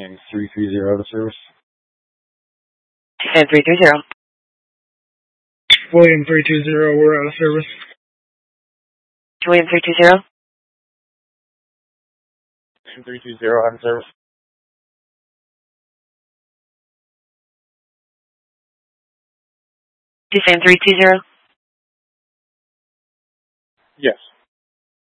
And 330 out of service. And 330. William 320, we're out of service. William 320. And 320 out of service. Descend 320. Yes.